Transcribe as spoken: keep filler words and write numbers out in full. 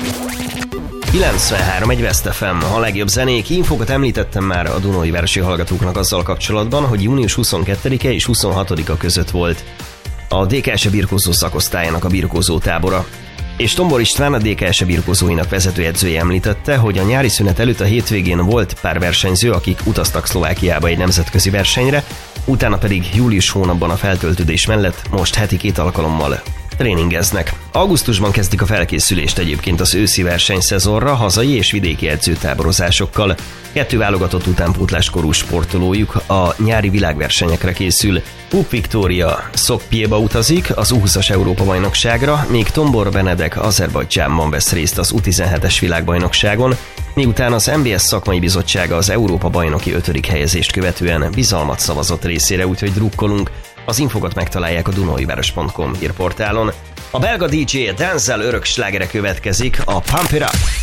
kilencvenhárom egy West ef em, a legjobb zenék. Infokat említettem már a Dunói városi hallgatóknak azzal kapcsolatban, hogy június huszonkettedike és huszonhatodika között volt a dé ká es e birkózó szakosztályának a birkózó tábora. És Tombor István, a dé ká es e birkózóinak vezetőedzője említette, hogy a nyári szünet előtt a hétvégén volt pár versenyző, akik utaztak Szlovákiába egy nemzetközi versenyre, utána pedig július hónapban a feltöltődés mellett most heti két alkalommal tréningeznek. Augusztusban kezdik a felkészülést egyébként az őszi versenyszezonra hazai és vidéki edzőtáborozásokkal. Kettő válogatott utánpótláskorú sportolójuk a nyári világversenyekre készül. Pup Viktória Szokpjéba utazik az U húszas Európa-bajnokságra, míg Tombor Benedek Azerbajdzsánban vesz részt az U tizenhetes világbajnokságon, miután az em bé es szakmai bizottsága az Európa-bajnoki ötödik helyezést követően bizalmat szavazott részére, úgyhogy drukkolunk. Az infokat megtalálják a dunaújváros pont com hírportálon. A belga dé dzsé Denzel örök slágere következik, a Pump It Up.